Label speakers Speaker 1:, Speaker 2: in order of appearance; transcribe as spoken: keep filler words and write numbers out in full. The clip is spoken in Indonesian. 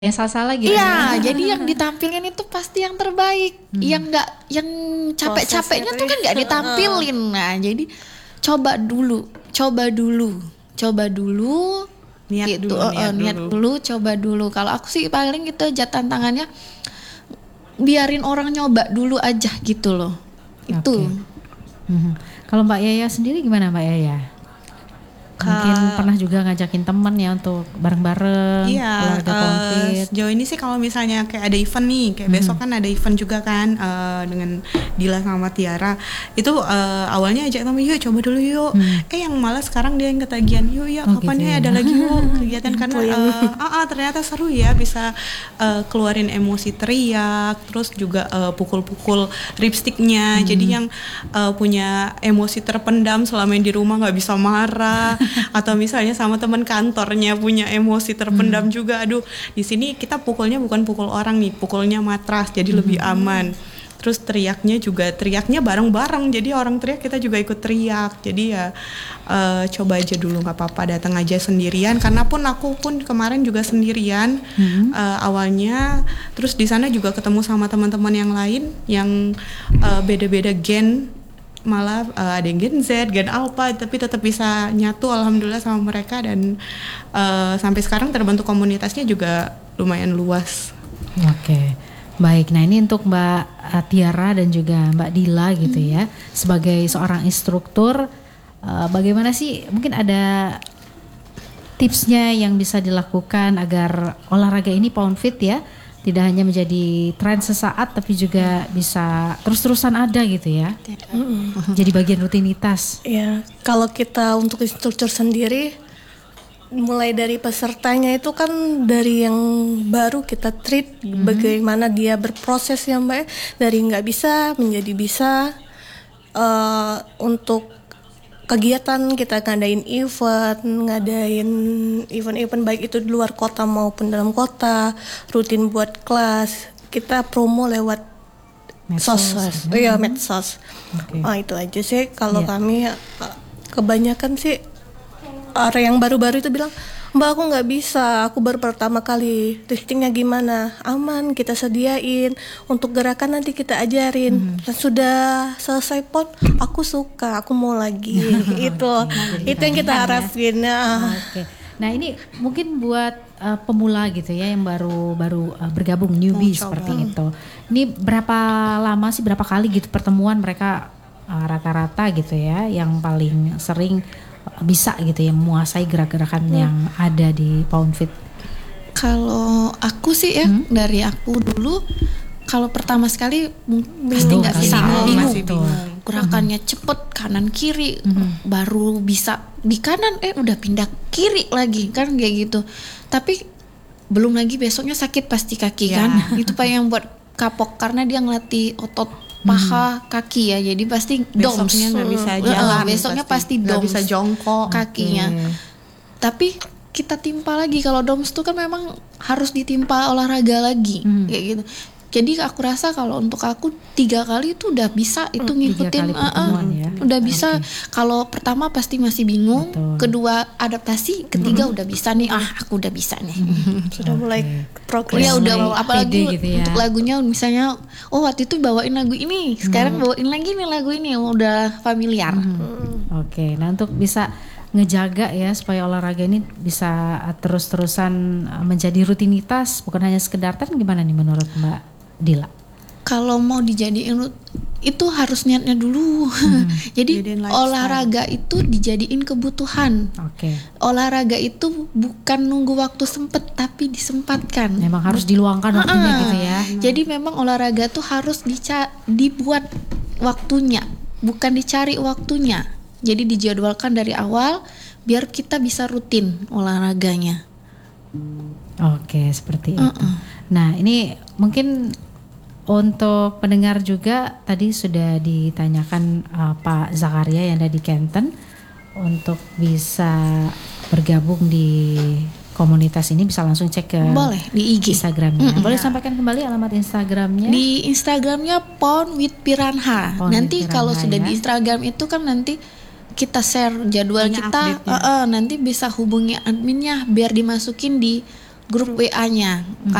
Speaker 1: yang salah-salah gitu.
Speaker 2: Iya, jadi yang ditampilkan itu pasti yang terbaik. Hmm. Yang enggak, yang capek-capeknya tuh kan enggak ditampilin. Nah, jadi coba dulu, coba dulu, coba dulu,
Speaker 3: niat
Speaker 2: gitu.
Speaker 3: dulu, niat,
Speaker 2: uh, niat dulu. dulu, coba dulu. Kalau aku sih paling itu aja tantangannya, biarin orang nyoba dulu aja gitu loh. Itu.
Speaker 1: Okay. Hmm. Kalau Mbak Yaya sendiri gimana Mbak Yaya? Mungkin Ka, pernah juga ngajakin temen ya untuk bareng-bareng
Speaker 3: iya,
Speaker 1: olahraga Pound-Fit.
Speaker 3: Uh, sejauh ini sih kalau misalnya kayak ada event nih, kayak mm-hmm. besok kan ada event juga kan uh, dengan Dila sama Tiara. Itu uh, awalnya ajak temen, yuk coba dulu yuk. Hmm. Eh yang malah sekarang dia yang ketagihan, yuk ya oh, kapan gitu ya ada lagi yuk kegiatan karena uh, uh, uh, ternyata seru ya, bisa uh, keluarin emosi teriak, terus juga uh, pukul-pukul lipstiknya. Hmm. Jadi yang uh, punya emosi terpendam selama di rumah nggak bisa marah. Atau misalnya sama teman kantornya punya emosi terpendam hmm. juga, aduh di sini kita pukulnya bukan pukul orang nih, pukulnya matras jadi hmm. lebih aman. Terus teriaknya juga teriaknya bareng-bareng, jadi orang teriak kita juga ikut teriak. Jadi ya uh, coba aja dulu, nggak apa-apa datang aja sendirian. Karena pun aku pun kemarin juga sendirian hmm. uh, awalnya. Terus di sana juga ketemu sama teman-teman yang lain yang uh, beda-beda gen. Malah uh, ada yang Gen Z, Gen Alpha, tapi tetap bisa nyatu alhamdulillah sama mereka. Dan uh, sampai sekarang terbentuk komunitasnya juga lumayan luas.
Speaker 1: Oke, baik. Nah ini untuk Mbak Tiara dan juga Mbak Dila gitu hmm. ya, sebagai seorang instruktur, uh, bagaimana sih mungkin ada tipsnya yang bisa dilakukan agar olahraga ini Pound-Fit ya tidak hanya menjadi tren sesaat tapi juga bisa terus-terusan ada gitu ya. Mm-hmm. Jadi bagian rutinitas.
Speaker 4: Ya, kalau kita untuk instruktur sendiri mulai dari pesertanya itu kan dari yang baru kita treat mm-hmm. bagaimana dia berproses ya Mbak, dari nggak bisa menjadi bisa. Uh, untuk kegiatan kita ngadain event, ngadain event-event baik itu di luar kota maupun dalam kota, rutin buat kelas, kita promo lewat medsos, ya hmm. medsos. Okay. Oh, itu aja sih kalau yeah. kami kebanyakan sih orang yang baru-baru itu bilang, Mbak aku nggak bisa, aku baru pertama kali, liftingnya gimana? Aman, kita sediain, untuk gerakan nanti kita ajarin. Hmm. Dan sudah selesai pon, aku suka, aku mau lagi. Itu, okay. itu yang kita harapin. Nah.
Speaker 1: Okay. Nah ini mungkin buat uh, pemula gitu ya yang baru baru uh, bergabung newbie oh, seperti itu. Ini berapa lama sih, berapa kali gitu pertemuan mereka uh, rata-rata gitu ya, yang paling sering bisa gitu ya menguasai gerak-gerakan hmm. yang ada di Pound-Fit?
Speaker 2: Kalau aku sih ya hmm? dari aku dulu, kalau pertama sekali pasti nggak bisa, bingung, bingung. Gerakannya hmm. cepet kanan kiri, hmm. baru bisa di kanan eh udah pindah kiri lagi kan kayak gitu. Tapi belum lagi besoknya sakit pasti kaki ya. Kan itu pak yang buat kapok karena dia ngelatih otot paha, hmm. kaki ya, jadi pasti doms.
Speaker 3: Besoknya nggak bisa jalan.
Speaker 2: Uh, besoknya pasti, pasti doms.
Speaker 3: Nggak bisa jongkok
Speaker 2: kakinya. Okay. Tapi kita timpa lagi, kalau doms tuh kan memang harus ditimpa olahraga lagi, hmm. kayak gitu. Jadi aku rasa kalau untuk aku tiga kali itu udah bisa itu ngikutin, uh, uh, ya. Udah bisa. Okay. Kalau pertama pasti masih bingung, betul. Kedua adaptasi, ketiga hmm. udah bisa nih, ah aku udah bisa nih.
Speaker 4: Sudah okay. mulai progres.
Speaker 2: Ya udah, apalagi
Speaker 1: gitu ya.
Speaker 2: Untuk lagunya misalnya, oh waktu itu bawain lagu ini, sekarang hmm. bawain lagi nih lagu ini, udah familiar.
Speaker 1: Hmm. Hmm. Oke, okay. Nah untuk bisa ngejaga ya supaya olahraga ini bisa terus-terusan menjadi rutinitas, bukan hanya sekedar tren, gimana nih menurut Mbak Dila?
Speaker 2: Kalau mau dijadiin itu harus niatnya dulu. Hmm. Jadi olahraga itu dijadiin kebutuhan.
Speaker 1: Oke. Okay.
Speaker 2: Olahraga itu bukan nunggu waktu sempet tapi disempatkan.
Speaker 1: Memang harus diluangkan waktunya gitu ya.
Speaker 2: Jadi memang olahraga tuh harus dica- dibuat waktunya, bukan dicari waktunya. Jadi dijadwalkan dari awal biar kita bisa rutin olahraganya.
Speaker 1: Oke, seperti uh-uh. itu. Nah, ini mungkin untuk pendengar juga tadi sudah ditanyakan uh, Pak Zakaria yang ada di Kenten untuk bisa bergabung di komunitas ini, bisa langsung cek ke
Speaker 2: boleh di I G
Speaker 1: Instagramnya.
Speaker 2: Mm-hmm.
Speaker 1: Boleh sampaikan kembali alamat Instagramnya?
Speaker 2: Di Instagramnya Pound with Piranha. Pound nanti with Piranha, kalau sudah ya. Di Instagram itu kan nanti kita share jadwal Punya kita, uh, uh, nanti bisa hubungi adminnya biar dimasukin di grup W A-nya.